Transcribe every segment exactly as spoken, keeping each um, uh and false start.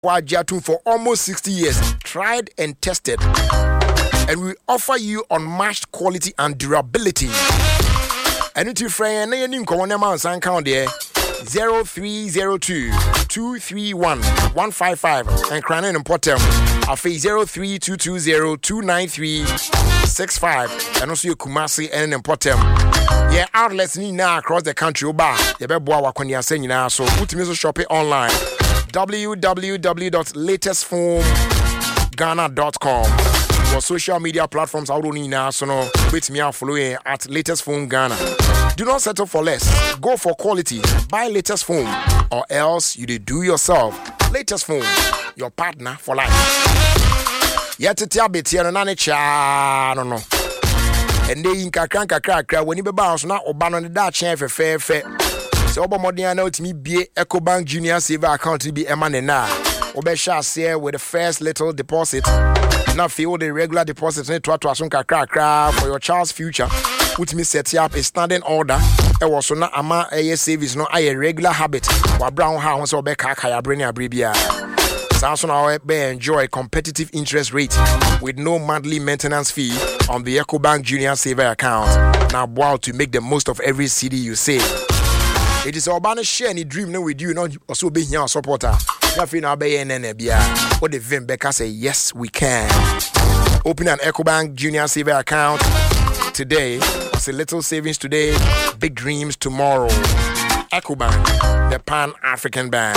Jatun for almost sixty years, tried and tested, and we offer you unmatched quality and durability. And it's your friend, and you can count there zero three zero two, two three one, one five five and crown in important. I face zero three two two zero, two nine three six five and also your Kumasi and important. Yeah, outlets need now across the country. Oba, you better boy what you're saying now. So put me to shop it online. w w w dot latest foam ghana dot com. Your social media platforms are only now, so no wait me out following at Latest Foam Ghana. Do not settle for less. Go for quality. Buy Latest Foam, or else you do yourself. Latest Foam, your partner for life. Yet to tell bit here and cha no no. And they in kakran kakra when you be bounce now or ban on the Dutch chain for fair fair. So Obamodian out me be EcoBank Junior Saver account to be a man and now. Obesha say with the first little deposit. Now feel the regular deposit need to asun kakra for your child's future. Which me set up a standing order. E was so na ama a service no a regular habit. Wa brown house or be kaka brain abribia. Samsung be enjoy competitive interest rate with no monthly maintenance fee on the EcoBank Junior Saver account. Now wow to make the most of every C D you save. It is our share any dream no with you not also be here supporter. Nothing now be in Bia. What the Vim Becca say yes we can. Open an EcoBank Junior Saver account today. It's a little savings today, big dreams tomorrow. EcoBank, the Pan-African Bank.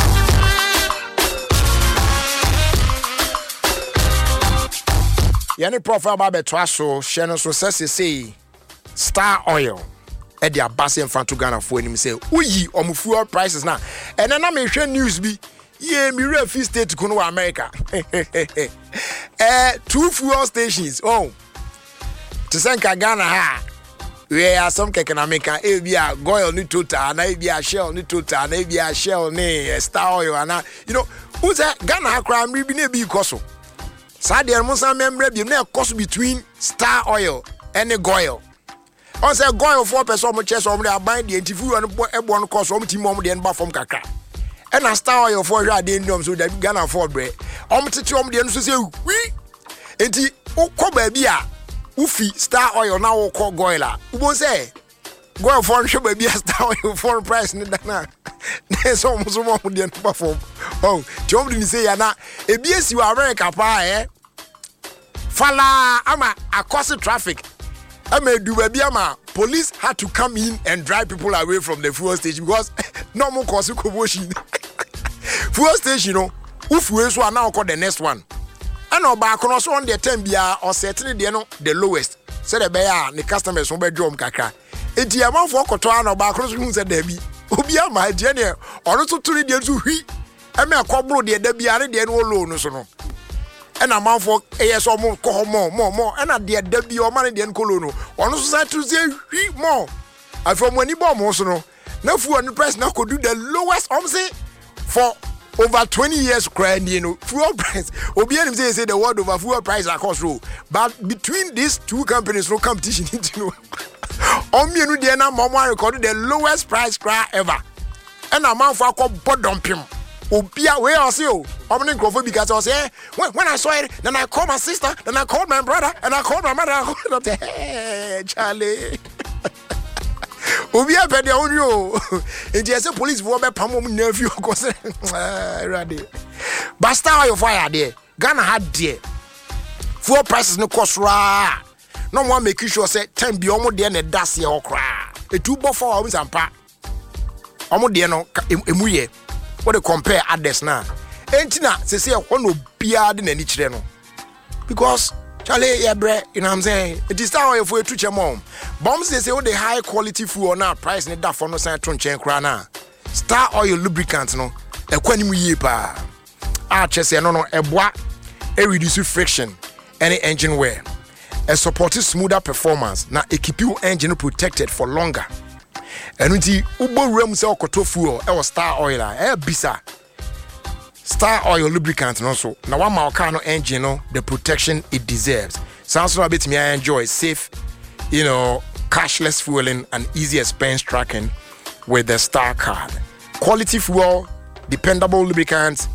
Yani profile ba betwa so hye no so sese say Star Oil e dia base in front to Ghana for anim say uyi omufuel prices na ene na me hwe news bi ye mi refi state ko no America eh two fuel stations oh to senka Ghana ha we are some economica e bia Goil ni Total na e bia Shell ni Total na e bia Shell ni Star Oil na you know who's Ghana ha kra mi bi na bi koso Sadia Musa member be na cost between Star Oil and the Goil. On say Goil four person mo chest o mo dey buy the entifu and ebo no cost o mo team o mo dey ba from kakra. And na Star Oil for hwa dey ndom so that Ghana for bre. O mo tete o mo dey no so say wi. Enti wo ko ba bi a wo fi Star Oil na wo ko Goil a. Wo say Goil for hwa ba bi a Star Oil for price ni na. Na so mo so mo dey ba from. Oh, ti o mo dey say ya na e bi esi wa America pa eh. Fala ama across traffic. Ama do baby ama police had to come in and drive people away from the fuel station because no more cause commotion. Fuel station no, if we so now call the next one. And no back on so on the ten bia or certainly the no the lowest. So the bear the customers will be drum kaka. E di amount for koto no back on so who said debi. Obi ama jene or so to the so hui. Ama akobro de debi are de no low no so no. And a man for A S O more, more, more, more, and at the debut or money than Colono. On society to say more. I from when you bomb also no. No food and the price now could do the lowest omse for over twenty years crying, you know, fuel price. Obian say say the word over fuel price across road. But between these two companies, no competition into no. On me no dia na mama recorded the lowest price cry ever. And a man for a bottom pim. Obia where I see you. I'm not going because I was here. When, when I saw it, then I called my sister, then I called my brother, and I called my mother. I called them. Hey, Charlie. Obia pedi on you. And just police for me pamom nephew cause ready. But Star Oil fire there. Ghana had there. Fuel prices no cost ra. No one make sure say ten be almost there na das here okra. E two bo for almost ampa. Almost there no emuye. What they compare others now. Entina say say one obia de nani kire no. Because Charlie yeah bre, you know what I'm saying? It is Star Oil for a tuche mom. Bombs they say all the high quality fuel now price ne da for no sign ton chen kra na. Star Oil lubricant no e kwani mu yie pa. Ah chese no no eboa e reduce friction any engine wear. E support smoother performance na e keep your engine protected for longer. Enuti ubo rem se okoto fuel e was Star Oil e bisa Star Oil lubricant no so na one ma car no engine no the protection it deserves. Sounds a bit me I enjoy safe, you know, cashless fueling and easy expense tracking with the Star card. Quality fuel, dependable lubricants,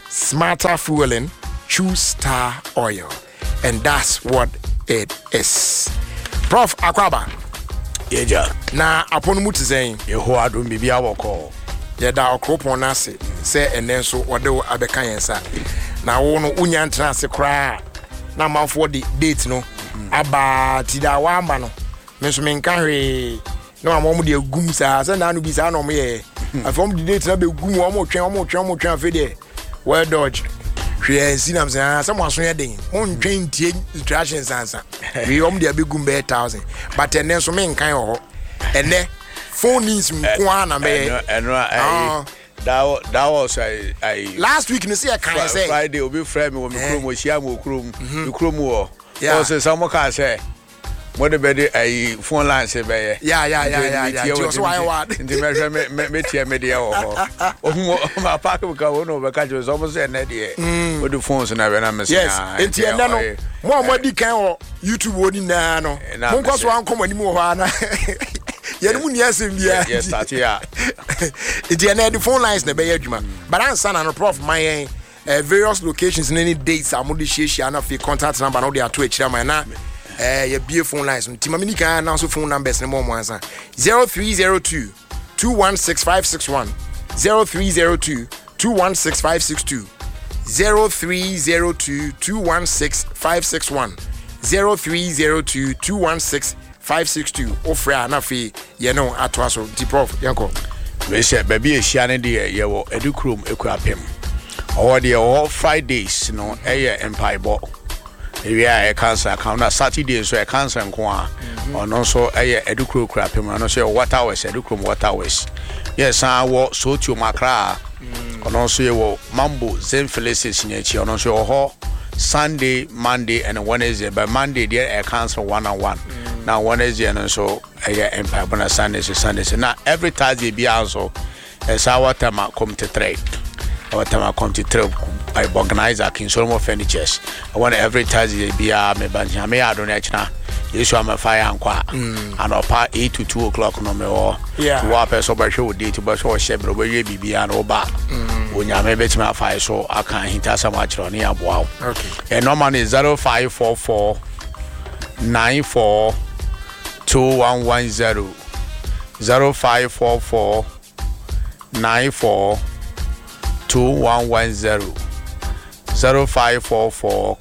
smarter fueling, choose Star Oil. And that's what it is. Prof Akwaba. Yeja. Na apono muti saying, Yeho adum bibia woko. Yeda okropo na se se enen so wode abeka yensa. Na wo no unya ntra se kra na manfo de date no aba ti da wa amba no. Me so menka hwe na amom de agum sa se na no bi sa no mo ye. Afom de date na be gum wo mo twen wo twen wo twen afi de. Well dodge. Hwe sinam say some aso ye den. Mon twen tie interaction sansa. We om de be gum be one thousand. But enen so menka ho. Ene phone needs mko na me. Enra that that was I I last week you see I can say Friday obi friend me wo me krom wo hia me krom me krom wo. Yeah. So some can say what the better I phone line say be. Yeah yeah yeah yeah yeah. Just why what? Ndi me me me tie me dey wo ho. Oh my park we ka wo no be ka just almost say na dey. What the phones na be na me say. Yes. Enti ena no mo mo di kan wo YouTube wo ni na no. Mo nko so ankom ani mo ho ana. Yenu ni asem bia. Yes, start here. It's the phone lines na be adwuma. But answer na no prof my uh, various locations in any dates amodi share na fi contact number no dey ato akira man na eh ye bie phone lines. Ntima mini kan na so phone numbers ne mo mo answer. zero three zero two two one six five six one zero three zero two two one six five six two zero three zero two two one six five six one zero three zero two two one six five six two ofra na fi ye no ato aso di prof yanko we say baby e hia ne de ye wo edukrom ekurapem owo de o Fridays no eye empaibo ewia e cancer account na Saturday so e cancer nko a ono so eye edukro kurapem ono so water west edukrom water west yes a wo so tu makra ono so ye wo mambo zen felices nyachi ono so ho Sunday, Monday, and Wednesday. But Monday, there I cancel one on one. Mm. Now Wednesday and so I get empire. But Sunday to Sunday. So now every Thursday be also as our time I come to trade. Our time I come to trade. I organize a King Solomon furnitures. I want every Thursday be a me banja me I don't know. Yes, I'm a fire and qua. And I'll part eight to two o'clock no more. Yeah. Wap so by show day to but so shep where you be and over. When you may bet my fire so I can't hit so much on here. Wow. Okay. And normal is zero five four four nine four two one one zero zero five four four nine four two one one zero zero five four four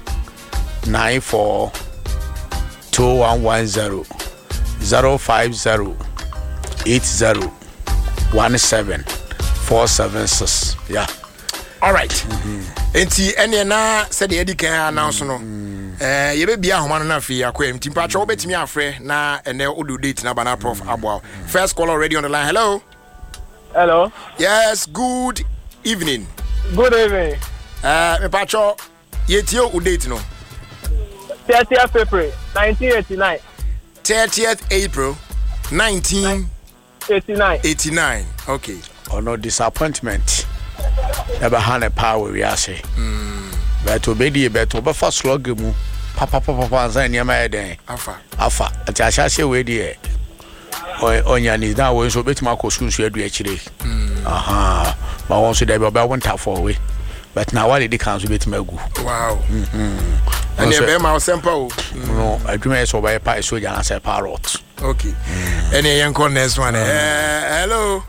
nine four two one one zero zero five zero eight zero one seven four seven six. Yeah. All right. Enti ene na said the edikan announce no. Eh ye be bia homa na afi akwem. Timpa cho obetimi afre na ene odu date na bana prof Aboa. First call already on the line. Hello. Hello. Yes, good evening. Good evening. Uh me pacho ye tio u date no. thirtieth April nineteen eighty-nine. thirtieth April nineteen eighty-nine. eighty-nine. Okay. Oh no disappointment. Never had a power we are say. But obedi but oba fa slug mu. Papa papa papa ansa nyama eden. Afa. Afa. Ati ahase we de. Onya ni na we so betima ko sunsu adu akire. Aha. Ba won so dey be oba wonta for we. But now what did the council betima agu? Wow. Mhm. And you be ma sempo. No, adwuma so by pa so jana say parrot. Okay. Any young next one. Uh, hello.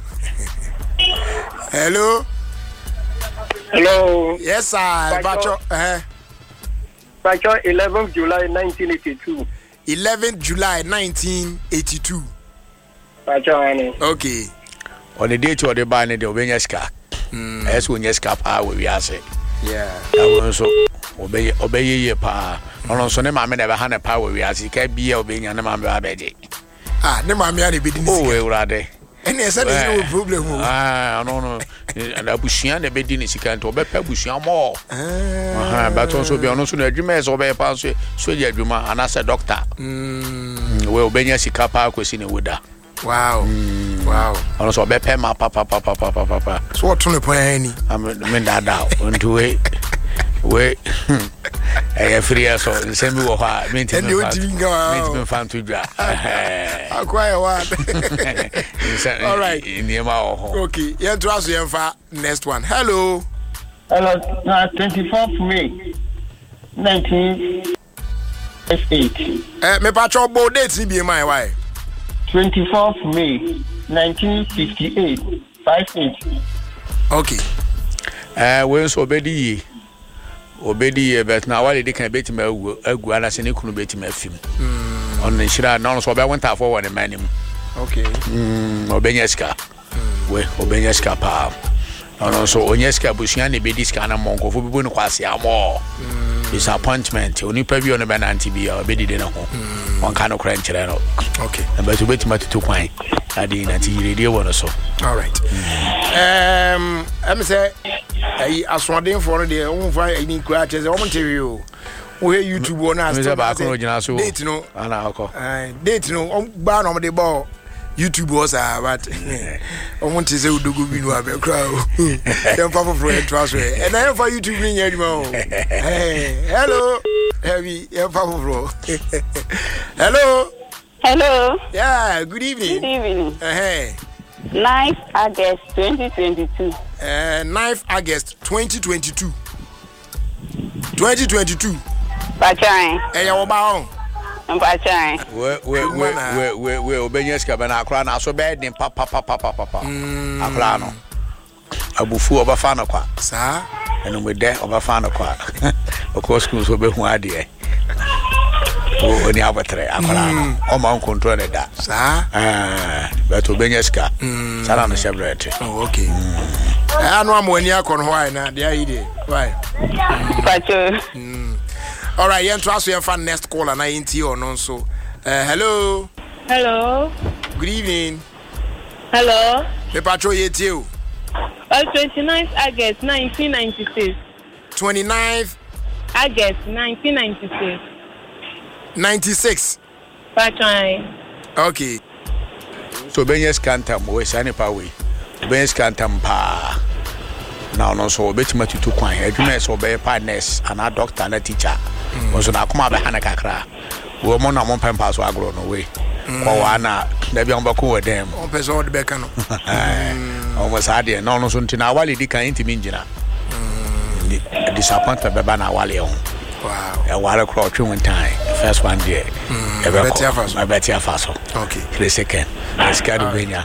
Hello. Hello. Yes, sir. Bacho. Eh. Bacho eleventh July nineteen eighty-two. eleventh July nineteen eighty-two. Bacho ani. Okay. On the date of the ban the obenya ska. Mm. As when yes cap ah we say. Yeah. That was so obey obey ye pa. Ono so ne ma me never hand power we as ka bia obenya ne ma me abeje. Ah, ne ma me are be di oh we urade. Any said there's no problem. Ah, no no. And abusian ne be di ni sika nto be pa busian mo. Ah, but also be ono so na adwuma so be pa so so ye adwuma anasa doctor. Mm. We obenya sika pa kwesi ne woda. Wow. Mm. Wow. Ono so be pa ma papa papa papa papa. So what tun point any? I'm men da da onto we we eh free so send me wo ha menti me menti me fan to dwa acquire what. All right in the ma ho okay yeah to ask you for next one. Hello. Hello, uh, twenty-fourth May, nineteen fifty-eight. Eh, me patro bo date ni bi mai why? twenty-fourth May, nineteen fifty-eight. five eight. Okay. Eh, we so obedi obedi bet na wale de kan beti ma agu agu ana se ne kunu beti ma afim. Mm. On nshira na on so be went afọ wọ ne manim. Okay. Mm, obenyeska. We obenyeska pa. On so onyeska busuan ne bedi ska na monko fo bibu ne kwase amo. Disappointment oni pa bi on be na anti bi obedi de na ho. On kan no kra nkyere no. Okay. Na betu beti ma tutu kwan. Adi na ti radio won so. All right. Um, I'm say I aswanding for the on find any cratches on T V o. We YouTube won as date no. Ana akọ. Eh, date no on ba no the ball. YouTube was ah but I want to say udogo bi no abekra o. Dem fa for e transfer. And I for YouTube ni yedi ma. Hey, hello. Heavy, e fa for. Hello. Hello. Yeah, good evening. Good evening. Uh, hey. ninth August twenty twenty-two. Uh, ninth August twenty twenty-two. twenty twenty-two. Pachai. Eh, ya oba on. Pachai. We we we we we obenyeska ba na akra na so be din papa papa papa papa. Akra no. Abufu oba fa no kwa. Sa. Eno me de oba fa no kwa. Of course school so be hu ade. O oni abatre akra no. O ma on control da. Sa. Ah, but obenyeska. Sala no shebrete. Oh, okay. Eh, anu amoni akon ho ai na de ayi de. Why? Pachai. All right, you trust you for next caller na inti or non so. Uh, hello. Hello. Good evening. Hello. Me patrol ye too. On twenty-ninth August nineteen ninety-six. twenty-ninth August nineteen ninety-six. ninety-six. Pachai. Okay. So obenyeska ntam we sane pa we. Obenyeska ntam pa. Now no so betima tutu kwan adwuma so be partners ana doctor na teacher so na akoma be hana kakra wo mo na mo pempa so agro no we kwa wana da bia mbako we dem on person de beka no o mo sa de no no so ntina wale di kan intimi ngina disappointment be ba na wale on wow e wale kro twe one time first one there e be ko betia faso okay the second let's get the winner.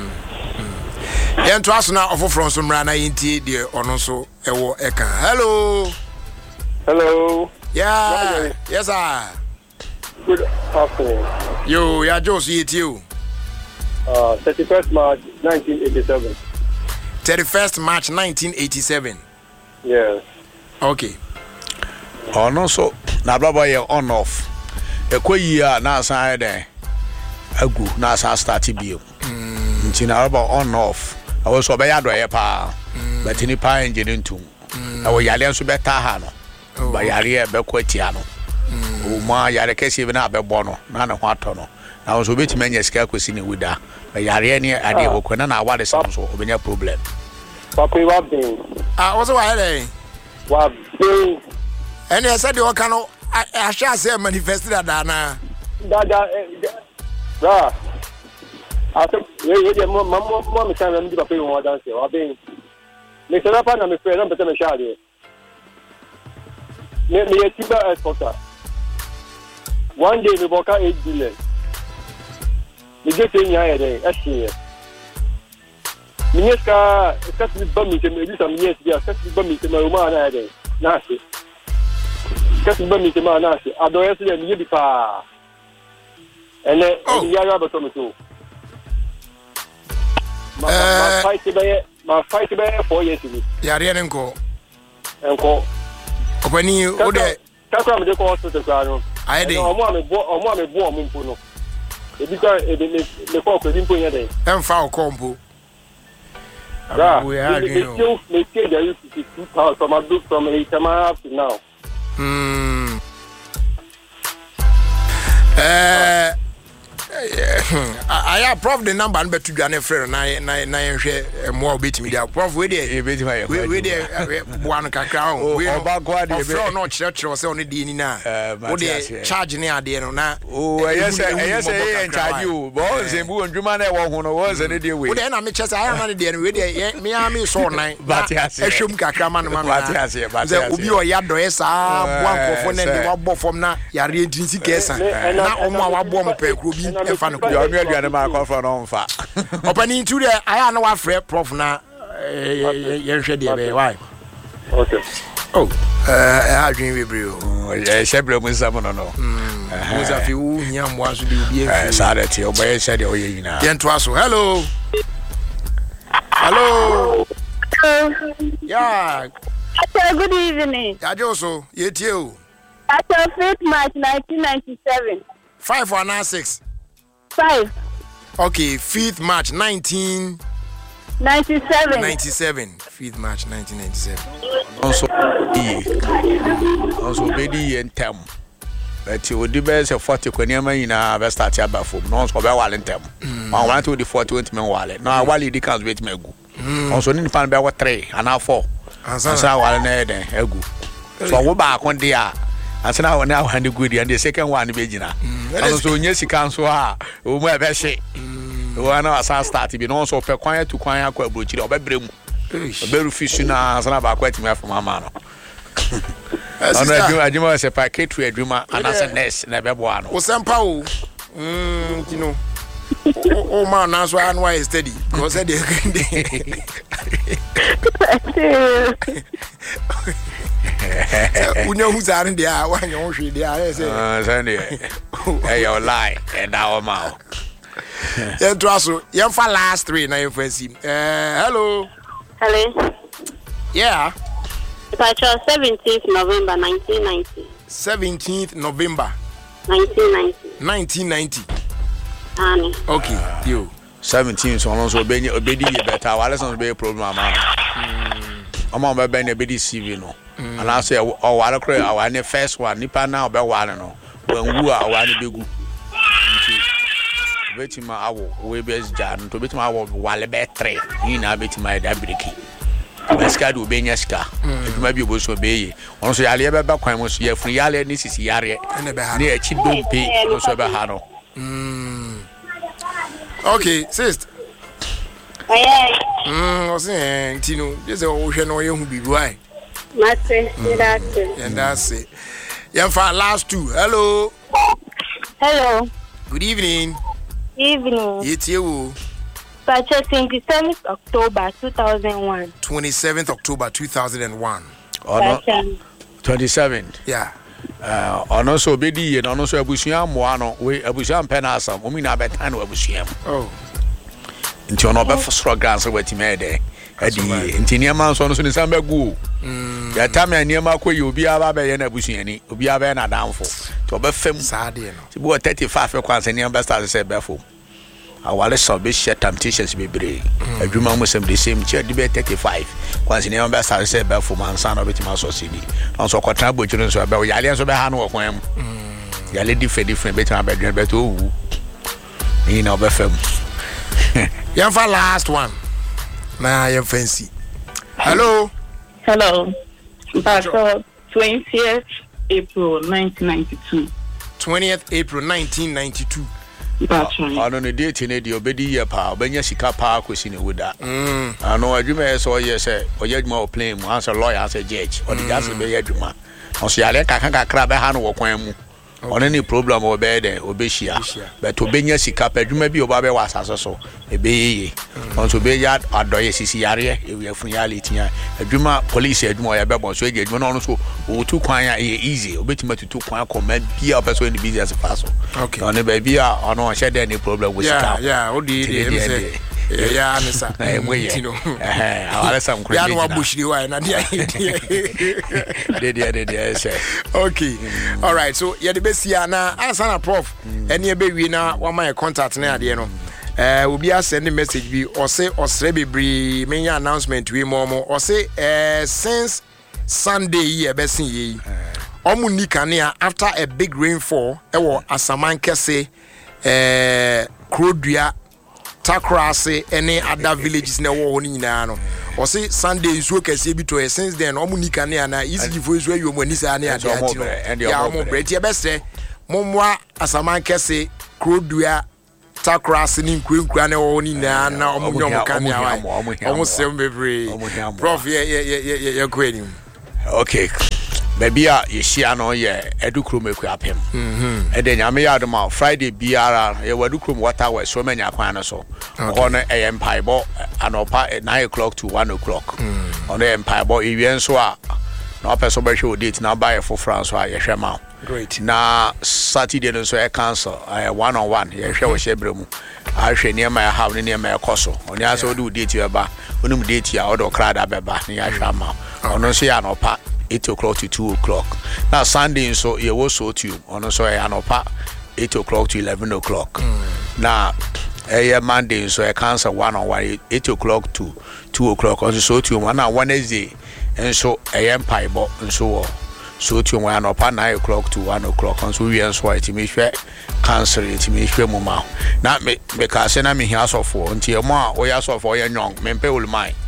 Yen to aso na ofofro so mra na yintie de ono so ewo eka. Hello. Hello. Yeah. Yes sir. Good afternoon. Yo, ya Joe yeti o. Uh, thirty-first March nineteen eighty-seven. thirty-first March nineteen eighty-seven. Yes. Okay. Oh no so na brother ye on off. Ekoyi a na asan dey agu na asan start bio. Mm. Ntina about on off. I was so be adoye pa. But ni pa engine ntum. Na wo yale nso beta ha no. Ba yare e be kwatia no. O ma yare kesi be na be bo no. Na na ho ato no. Na so be timanya sika kwesi ni wuda. Ba yare ne ade wo kwana na awade sam so obenya problem. Papa wa bin. Ah, what's why there? Wa bin. And I said you can I shall say manifested that na. Da da da. I said, "Ye ye mo mo mo me say me di papa won dance wa bin." Me say papa na me friend na be me share there. Me me ye tiba exporter. One day me boka eight billion. Me get in here there, actually. Me ska ska ti ba mi te me di sam yes dia, ska ti ba mi te ma ma na there. Na se. Ska ti ba mi te ma na se. Adoye se me ye bi pa. Ele ya ya ba to me to. Ma ma fight be ma fight be four years ago. Ya re nko. Enko. Opani o de kakra me de ko hospital kwa no. Aye dey. Omo ame bo omo ame bo omo mpo no. Ebi ka e de le ko ko mpo nya dey. Emfa o kompo. Ra. We are you. Me take the use two thousand from do from eight up to now. Hmm. Eh I prof the number and betu dwane frɛ na na na hwɛ mo obetimi dia prof we dey ebetimi we we dey boano kakra o we oba kwa dey be no kyerɛ kyerɛ sɛ on dey ni na wo dey charge ne ade no na o yes yes e charge o bo nse bu ndwuma na wo ho no wo nse ne dey we wo dey na me kyerɛ sɛ aya na dey no we dey me a me so nan batiase ehwem kakra ma no ma batiase batiase obi o ya dɔe saa boa nkɔfo na de wabɔ fam na yare ntinsi kɛsa na ɔmo a wabɔ mo pɛ kuro bi ɛfa no yo me aduane ma akɔfo no mfa opani ntu de aya na wafrɛ prof na yɛhwɛ de be why Okay. Oh, eh adwin bebre o eh shebre mu nsam no no mo za fi wo hia mbo aso de obi eh sare ti oboye she de oye yina yen to aso hello hello yeah Good evening. ya joso yetie o At the fifth March nineteen ninety-seven. five or nine six five. Okay, fifth March nineteen ninety-seven. ninety-seven. fifth March nineteen ninety-seven. also e also bedi yentem but you di be say forty kwaniama yina be start abafom no so be wale ntem one want to the forty twenty men wale no wale di can wait megu also ni fan be what three and four ansa wale na eden egu so wo ba kon dia ansa na wona wande good and the second one be gina also nya sika so ha o mu e be hye o na asa start bi no so pe kwan to kwan akwa abrochire obebre mu oberu fish na ansa na ba kwa timi afọ mama no ono adwuma adwuma se packet to adwuma anasa nurse na bebo ano o sempa o mm you know o man na so an why steady because said unya huzare de a wanya wo hwe de a say ah sande eh your lie and our mouth yen to aso yen fa last three na yen fancy eh hello Hello. Yeah. It's seventeenth November nineteen ninety. seventeenth November nineteen ninety. nineteen ninety. Ani. Okay, yo. seventeen so no so obedi obedi ye better wale so be problem ama. Ama be be na obedi C V no. And I say o wale kro awa ne first one nipa na obe wale no. Wanwu a awa ne begu. Betima awo we be ja no to betima awo wale be three. Ni na betima da breki. Beska do be nya ska. Eduma bi obo so be yi. On so yale be ba kwan mo so ye fun yale ni sisi yare. Na e chi dompe no so be ha no. Mm. Okay, sister. Aye. Mm, what's it? Tino, this is all we know you be right. Mate, that's it. And that's it. Yeah, for last two. Hello. Hello. Good evening. Evening. It's you. Purchase twenty-seventh October two thousand one. twenty-seventh October two thousand one. Oh no. twenty-seventh. Yeah. Uh, ono so bedi ye no so abusuan mo ano we abusuan pe na asam o mi na betan no abusuan. Oh. Nti ono be fosro grants we ti me de adi nti niam so no so ni sam be gu. Mm. Ya tam ya niam akoyi obi aba be ye na abusuani obi aba na danfo. Ti obe fam Sad no. ti bo thirty-five kwanse niam be start say be fo. Awale so be share temptations be bre. Adwuma mo sem the same chair di be thirty-five. Kwanse niam be start say be fo mansa na obeti ma so sidi. On so kwatra bochiro so be yale so be ha no okwan am. Yale different different beti ma be dwen be to wu. Ni na obe fam. Yeah, for last one. Nah, you're fancy. Hello. Hello. That's twentieth April nineteen ninety-two. twentieth April nineteen ninety-two. That's right. Ano ne date ne de obedi ye pa obenya sika pa akosi ne woda. Mm. Ano adwuma ye so ye se oye adwuma o plan mu answer lawyer answer judge or the just be ye adwuma. On so yale kaka kakra be ha no wo kwan mu. Ono ni problem o be de obehia. But obenya sika pa adwuma bi oba be wa asase so e be ye. On so be ya adoye sisi yare e we fun yale tia. Adwuma police adwuma ya be bon so e adwuma no so o tu kwan ya e easy obetima tutu kwan command bi a person in business faso. Okay. On be bi a ono share any problem with Yeah, sika. yeah, o di di say. Yeah, Anissa. Eh, we ye. Eh, awale sam kure. Ya no abushiri wa na dia. Dey dey dey dey say. Okay. All right. So, yeah, the best here na answer na prof. Any be we na wa my contact na ade no. Eh, obi a send message bi or say osre bebre menya announcement we momo or say eh since Sunday ye be sin ye. Omu ni kanea after a big rainfall e wo Asaman Kese eh Krodua Takrase any other villages na wo ni nyina no o say Sunday nsuo kase bi to since then omu nika ne ana easy for nsuo you money sa ne ade ati no ya omu bread ye best momwa asaman kase Krodua Takrase ni nkwenkura ne wo ni na na omu nyom kan ya wa omu sem bebre prof ye ye ye ye kwani okay baby a yeshia no ye edukrum ekuapem mhm ede nyame yadom a Friday biara ye wadukrum water west so manya kwan no so ho no e empaibo anopa nine o'clock to one o'clock ono empaibo ewie so a na opeso be hwe date na buy for France a ye hwe ma great na Saturday no so e cancel uh, one on one ye hwe wo hyebremu a hwe ne ma ha ne ne ma ekoso oni aso do date ye ba onum date ya odo krada beba ne ya hwe ma ono so ya anopa eight o'clock to two o'clock. Now Sunday so you was so too on so I anopa eight o'clock to eleven o'clock. Mm. Now eh Monday so I cancel one on one eight o'clock to two o'clock on so too one on Wednesday and so I am paibo and so so too one anopa nine o'clock to one o'clock on so we and so it me share cancel it me share mama. Now me because na me here so for until more or ya so for your young me pay all mine.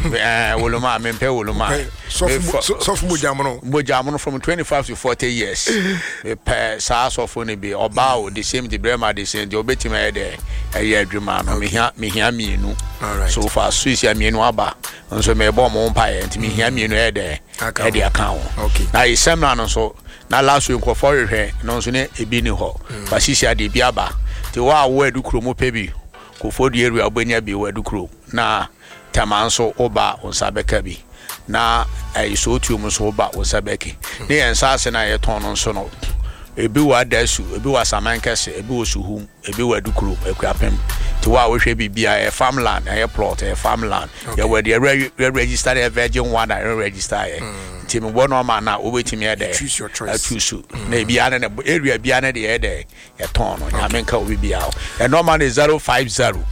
Eh woluma me pay woluma so so from Mojamono Mojamono from twenty-five to forty years me pay sa so for ne be oba the same the brema the same the obetima e dey eh adwuma no me hia me hia mienu so far Swiss ya mienu aba nso me bo mo mpa e nti me hia mienu e dey e dey account na isem na no so na last week ko for hwe no nso ne ebi ni ho ba sisia de bi aba ti wa wo adukro mo pe bi ko fodi area obanya bi wo adukro na tamanso oba onsabeka bi na ai so tuum so oba onsabeki ne ensase na ye ton no so no ebi wa dasu ebi wa samankese ebi wo suhum ebi wa dukuru ekuapem ti wa wo hwe bibia e farmland e plot e farmland ye we dey register e virgin one and register e ti me bo no ma na obetimi e dey choose your choice choose na bia na area bia na dey e dey ye ton no nyamenka obi bia e normal is zero five zero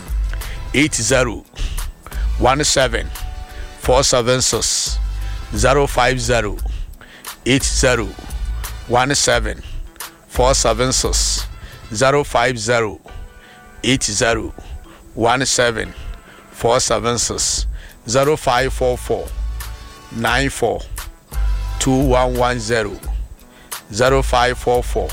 eight zero one seven four seven six zero five zero eight zero one seven four seven six zero five zero eight zero one seven four seven six zero five four four nine four two one one zero zero five four four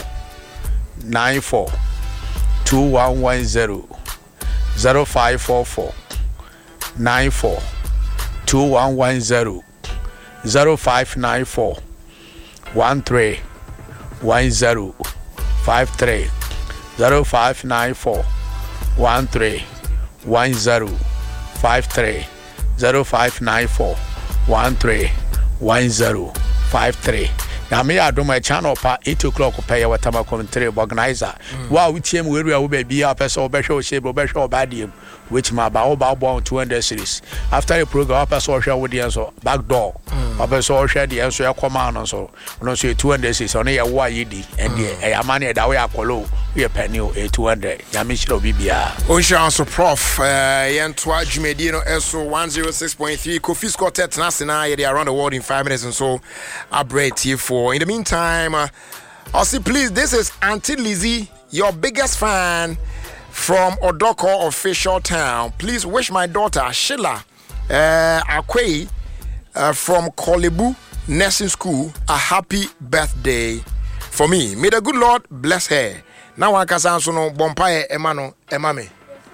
nine four two one one zero zero five four four nine four two one one zero zero five nine four one three one zero five three zero five nine four one three one zero five three zero five nine four one three one zero five three. Now me I do my channel pa eight o'clock pay your watama commentary organizer. Wow, we team we will be a person or show shape or show badium which my bao bao bon two hundred series. After the program person share with the answer back door. Papa so share the answer command and so no say two hundred series on a why yidi and the a money that we are colo we a penny a two hundred. Yamish B B R. Ocean so prof uh Yantwa Jumedino S O one oh six point three Kofi's Quartet Nasina they around the world in five minutes and so I break here for. In the meantime, uh, I'll see, please, this is Auntie Lizzie, your biggest fan from Odoko Official Town. Please wish my daughter, Sheila uh, Akwe uh, from Kolebu Nursing School a happy birthday for me. May the good Lord bless her. Now I can say, no, Bompaye, Emano, Emame.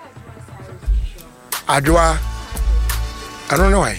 Adwa, I don't know why.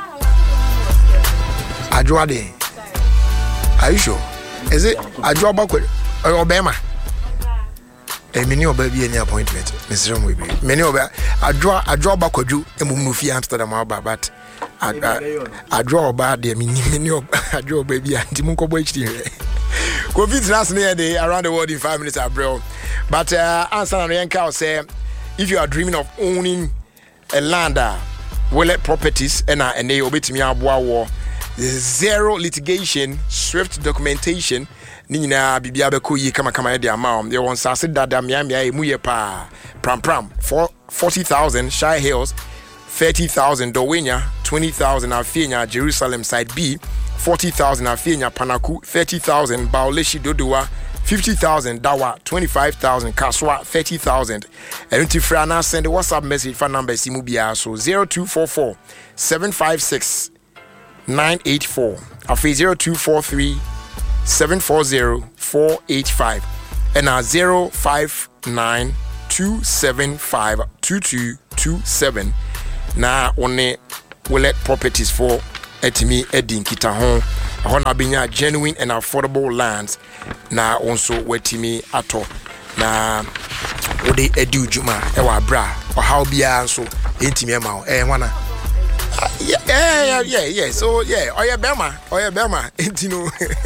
Adwa de. Are you sure? Is it a job backward or Obama? A many of baby any appointment, Mister Mwibi. Many of a draw a draw backward you and Mufi Amsterdam, but I draw bad the many of a draw baby and Timunko Boych here. COVID last near day around the world in five minutes, bro. But uh, answer and Yanka say if you are dreaming of owning a lander, Willet properties and and they obey me war. Zero litigation, swift documentation. Nina Bibiabe Kuyi kama kama yedi amount. They want sase dada miami ya muye pa pram pram for forty thousand. Shy Hills thirty thousand. Dowenya twenty thousand. Afienya Jerusalem side B forty thousand. Afienya Panaku thirty thousand. Baoleshi Dodua fifty thousand. Dawa twenty-five thousand. Kaswa thirty thousand. And if you now send a WhatsApp message for number Simubia so zero two four four seven five six nine eight four. Afi zero two four three seven four zero four eight five. And now zero five nine two seven five two two two seven. Now only will let properties for etimi edin kita hon hona binya genuine and affordable lands na also wetimi ato na ode edu juma e wa bra o how bia so entimi ema o eh wana yeah yeah yeah yeah so yeah oya bema oya bema entino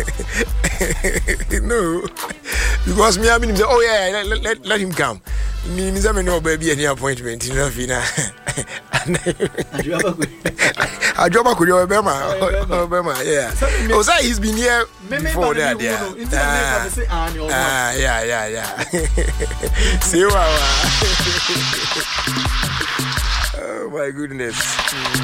no because me I mean oh yeah let, let, let, let him come me me say me no baby any appointment in Fina Ajoba could you bema bema yeah oh say he's been here before that yeah ah yeah yeah yeah see wow oh my goodness.